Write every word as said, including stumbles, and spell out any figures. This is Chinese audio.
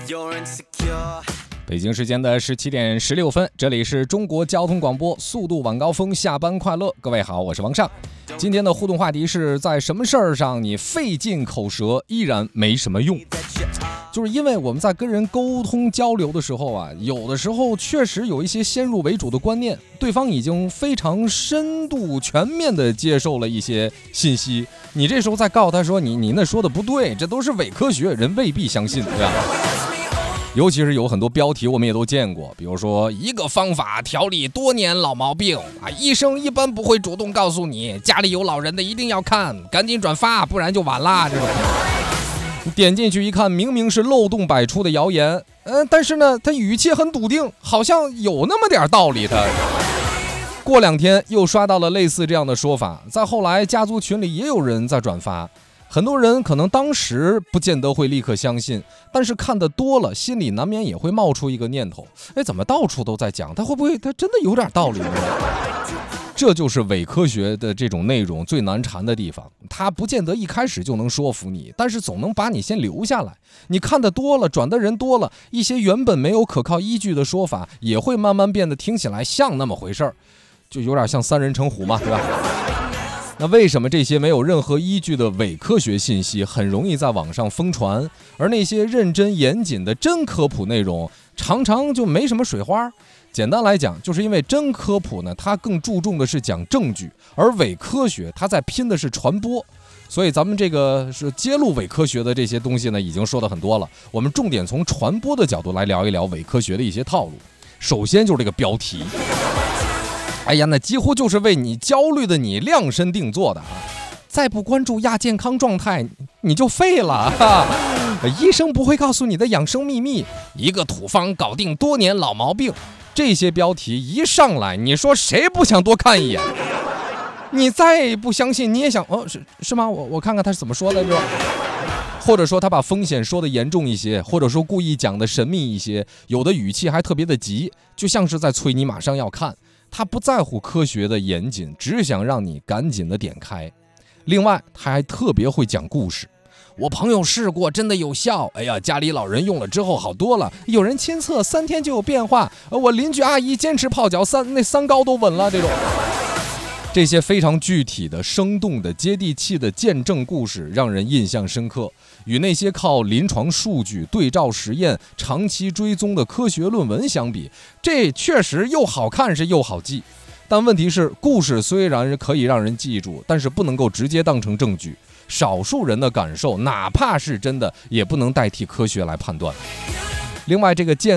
北京时间的十七点十六分，这里是中国交通广播速度晚高峰，下班快乐。各位好，我是王尚。今天的互动话题是在什么事儿上你费尽口舌依然没什么用？就是因为我们在跟人沟通交流的时候啊，有的时候确实有一些先入为主的观念，对方已经非常深度全面的接受了一些信息，你这时候再告诉他说你你那说的不对，这都是伪科学，人未必相信，对吧？尤其是有很多标题我们也都见过，比如说一个方法调理多年老毛病啊，医生一般不会主动告诉你，家里有老人的一定要看，赶紧转发，不然就晚啦。这种你点进去一看，明明是漏洞百出的谣言，嗯、呃，但是呢，他语气很笃定，好像有那么点道理。他过两天又刷到了类似这样的说法，在后来家族群里也有人在转发。很多人可能当时不见得会立刻相信，但是看得多了，心里难免也会冒出一个念头：哎，怎么到处都在讲？他会不会他真的有点道理呢？这就是伪科学的这种内容最难缠的地方，它不见得一开始就能说服你，但是总能把你先留下来。你看得多了，转的人多了，一些原本没有可靠依据的说法，也会慢慢变得听起来像那么回事儿，就有点像三人成虎嘛，对吧？那为什么这些没有任何依据的伪科学信息很容易在网上疯传，而那些认真严谨的真科普内容常常就没什么水花？简单来讲，就是因为真科普呢，它更注重的是讲证据，而伪科学它在拼的是传播。所以咱们这个是揭露伪科学的这些东西呢，已经说的很多了，我们重点从传播的角度来聊一聊伪科学的一些套路。首先就是这个标题，哎呀，那几乎就是为你焦虑的你量身定做的啊！再不关注亚健康状态，你就废了哈！医生不会告诉你的养生秘密，一个土方搞定多年老毛病。这些标题一上来，你说谁不想多看一眼？你再不相信，你也想哦，是是吗？我我看看他是怎么说的，是吧？或者说他把风险说的严重一些，或者说故意讲的神秘一些，有的语气还特别的急，就像是在催你马上要看。他不在乎科学的严谨，只想让你赶紧的点开。另外，他还特别会讲故事。我朋友试过，真的有效。哎呀，家里老人用了之后好多了。有人亲测，三天就有变化。我邻居阿姨坚持泡脚，三那三高都稳了。这种，这些非常具体的、生动的、接地气的见证故事，让人印象深刻。与那些靠临床数据、对照实验、长期追踪的科学论文相比，这确实又好看是又好记。但问题是，故事虽然可以让人记住，但是不能够直接当成证据。少数人的感受，哪怕是真的，也不能代替科学来判断。另外，这个健